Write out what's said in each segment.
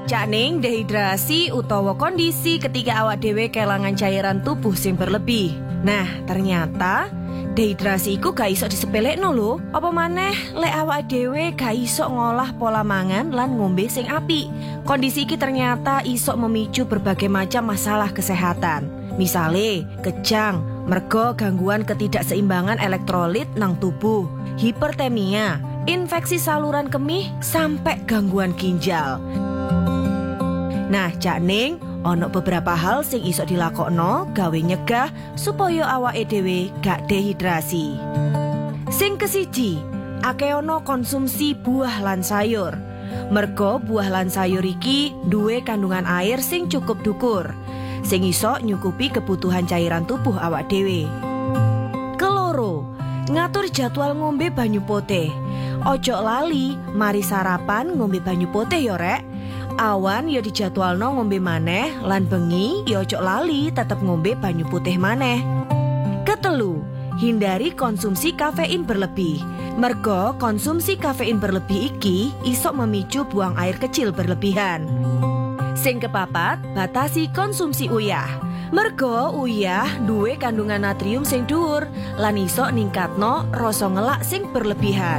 Cak Ning, dehidrasi utawa kondisi ketika awak dhewe kelangan cairan tubuh sing berlebih. Nah, ternyata dehidrasi iku gak iso disepelekno lho. Apa maneh lek awak dhewe gak iso ngolah pola mangan lan ngombe sing apik. Kondisi iki ternyata iso memicu berbagai macam masalah kesehatan. Misale, kejang, mergo gangguan ketidakseimbangan elektrolit nang tubuh, hipertemia, infeksi saluran kemih, sampai gangguan ginjal. Nah, Cak Ning, ono beberapa hal sing iso dilakokno gawe nyegah supaya awake dhewe gak dehidrasi. Sing kesiji, akeh ono konsumsi buah lan sayur. Mergo buah lan sayur iki duwe kandungan air sing cukup dhuwur, sing iso nyukupi kebutuhan cairan tubuh awak dhewe. Keloro, ngatur jadwal ngombe banyu putih. Ojo lali mari sarapan ngombe banyu putih yo rek. Awan ya dijadwalno ngombe maneh lan bengi ya ojo lali tetep ngombe banyu putih maneh. Ketelu, hindari konsumsi kafein berlebih. Mergo konsumsi kafein berlebih iki iso memicu buang air kecil berlebihan. Sing kepapat, batasi konsumsi uyah. Mergo uyah duwe kandungan natrium sing dhuwur lan iso ningkatno rasa ngelak sing berlebihan.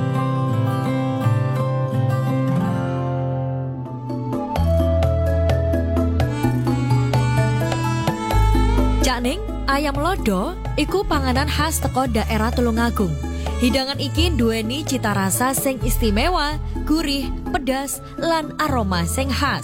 Cak Ning, ayam lodo iku panganan khas teko daerah Tulungagung. Hidangan iki duweni cita rasa sing istimewa, gurih, pedas, lan aroma sing khas.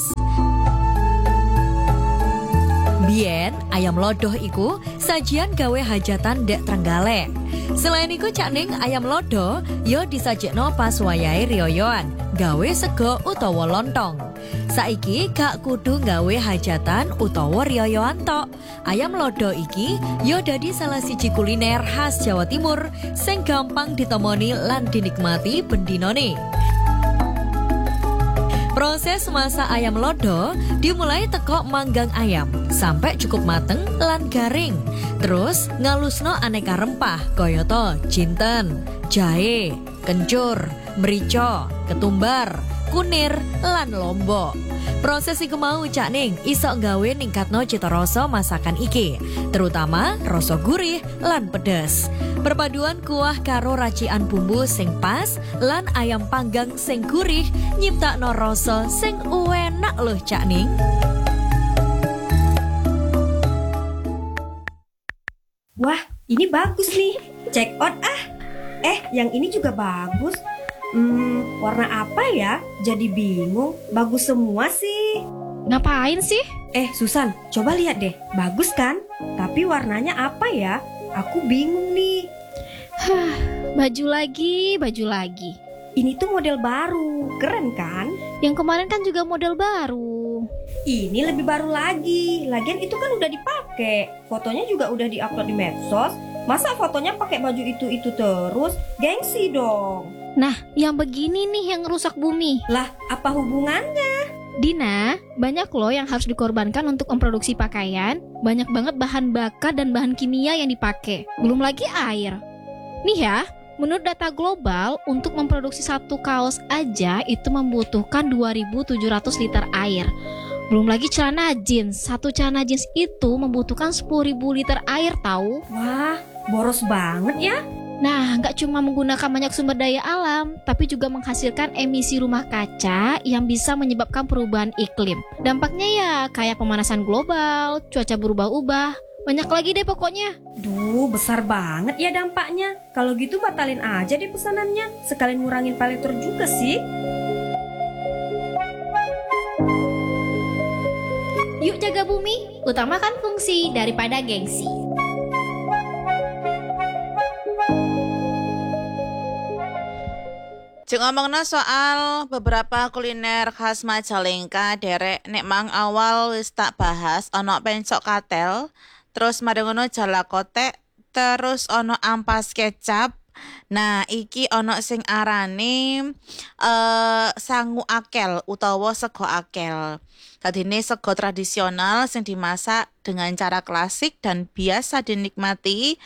Biyen ayam lodoh iku sajian gawe hajatan dek Trenggalek. Selain iku Cak Ning, ayam lodoh yo disajekno pas wayahe riyoyoan, gawe sego utawa lontong. Saiki gak kudu gawe hajatan utawa riyoyoan tok. Ayam lodo iki yo dadi salah siji kuliner khas Jawa Timur sing gampang ditemoni lan dinikmati bendinone. Proses masak ayam lodo dimulai teko manggang ayam sampai cukup mateng lan garing. Terus ngalusno aneka rempah kayata jinten, jahe, kencur, merica, ketumbar, kunir, lan lombok. Proses iku mau Cak Ning iso gawe ningkatno cita rasa masakan iki, terutama rasa gurih lan pedes. Perpaduan kuah karo racikan bumbu sing pas lan ayam panggang sing gurih nyiptakno rasa sing enak loh Cak Ning. Wah, ini bagus nih. Check out ah. Yang ini juga bagus. Warna apa ya? Jadi bingung. Bagus semua sih. Ngapain sih? Susan, coba lihat deh. Bagus kan? Tapi warnanya apa ya? Aku bingung nih. Baju lagi. Ini tuh model baru. Keren kan? Yang kemarin kan juga model baru. Ini lebih baru lagi. Lagian itu kan udah dipakai. Fotonya juga udah diupload di medsos. Masa fotonya pakai baju itu terus? Gengsi dong. Nah, yang begini nih yang rusak bumi. Lah, apa hubungannya? Dina, banyak loh yang harus dikorbankan untuk memproduksi pakaian. Banyak banget bahan bakar dan bahan kimia yang dipakai. Belum lagi air. Nih ya, menurut data global, untuk memproduksi satu kaos aja itu membutuhkan 2.700 liter air. Belum lagi celana jeans. Satu celana jeans itu membutuhkan 10.000 liter air tahu. Wah, boros banget ya. Nah, nggak cuma menggunakan banyak sumber daya alam, tapi juga menghasilkan emisi rumah kaca yang bisa menyebabkan perubahan iklim. Dampaknya ya kayak pemanasan global, cuaca berubah-ubah, banyak lagi deh pokoknya. Duh, besar banget ya dampaknya. Kalau gitu batalin aja deh pesanannya, sekalian ngurangin pay later juga sih. Yuk jaga bumi, utamakan fungsi daripada gengsi. Jeng ngomongno soal beberapa kuliner khas Majalengka, derek nek mang awal wis tak bahas ono pencok katel, terus mari ngono jalakotek, terus ono ampas kecap. Nah, iki ono sing arane sangu akel utawa sego akel. Dadine sego tradisional sing dimasak dengan cara klasik dan biasa dinikmati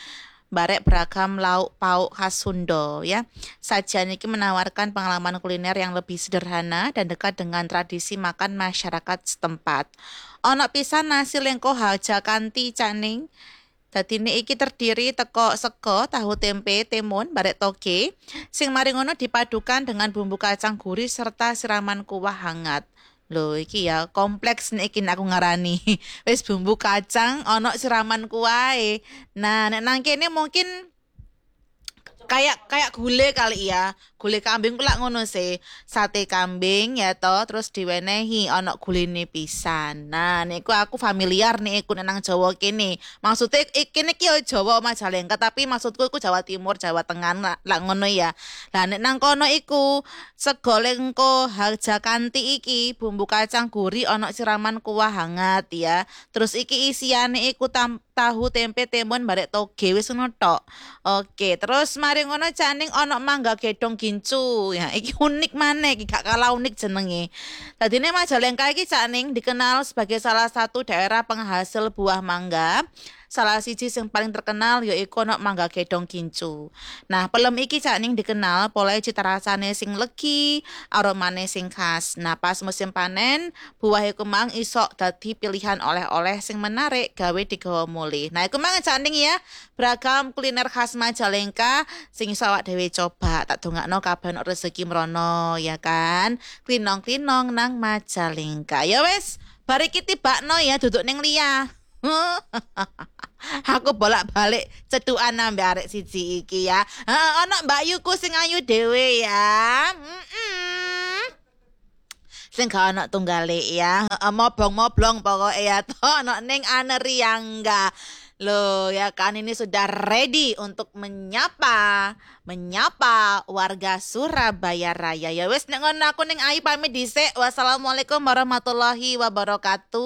barek beragam lauk pauk khas Sunda ya. Sajian iki menawarkan pengalaman kuliner yang lebih sederhana dan dekat dengan tradisi makan masyarakat setempat. Ono pisan nasi lengko haja kanti caning. Dadine iki terdiri teko sego, tahu tempe, timun, barek toge. Sing mari ngono dipadukan dengan bumbu kacang gurih serta siraman kuah hangat. Loh iki ya kompleks nek iki aku ngarani. Wis bumbu kacang ono siraman kuahe. Nah, nek nang kene mungkin kayak gulai kali ya. Gulai kambing pula ngono sih. Sate kambing ya toh terus diwenehi ono guline pisan. Nah, niku aku familiar nih iku nang Jawa kene. Maksudnya kene ki yo Jawa Majalengka tapi maksudku iku Jawa Timur, Jawa Tengah lah ngono ya. Lah nek nang kono iku sego lengko harja kanti iki bumbu kacang gurih ono siraman kuah hangat ya. Terus iki isiane iku tahu tempe timun barek toge wis ngono tok. Oke, terus mari ngono caning ono mangga gedong gincu. Ya, iki unik maneh, iki gak kalah unik jenenge. Dadine Majalengka iki caning dikenal sebagai salah satu daerah penghasil buah mangga. Salah siji sing paling terkenal yaiku ono mangga gedong gincu. Nah, pelem iki caning dikenal pola cita rasane sing legi, aromane sing khas. Nah, pas musim panen, buah iku mang iso dadi pilihan oleh-oleh sing menarik gawe digawa mulih. Nah, iku mang caning ya, beragam kuliner khas Majalengka sing iso awak dhewe coba. Tak dongakno kabeh ono rezeki mrono ya kan. Klinong-klinong nang Majalengka. Ya wis, bar iki tibakno ya duduk ning liya. Aku bolak-balik cetukan ambek arek siji iki ya. Ono Mbak Yuku sing ayu dhewe ya. Sing gak ono tunggale ya. Moblong-moblong pokoke ya to ono ning Aneriangga. Loh ya kan ini sudah ready untuk menyapa warga Surabaya Raya. Ya wes nek ngono aku ning Ayu pamit dhisik. Wassalamualaikum warahmatullahi wabarakatuh.